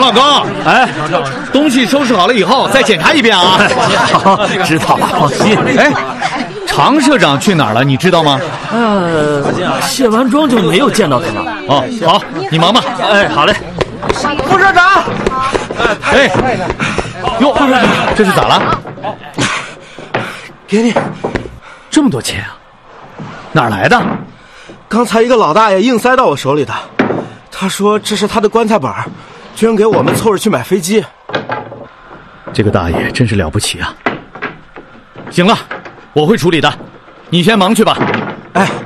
老公，哎，东西收拾好了以后再检查一遍啊。 好，知道了，放心。 哎，常社长去哪儿了？你知道吗？ 卸完妆就没有见到他了。 哦，好，你忙吧。 哎，好嘞。 副社长， 哎，哟，这是咋了？ 给你， 这么多钱啊？哪儿来的？ 刚才一个老大爷硬塞到我手里的，他说这是他的棺材本，捐给我们凑着去买飞机。 这个大爷真是了不起啊！行了，我会处理的，你先忙去吧。 哎。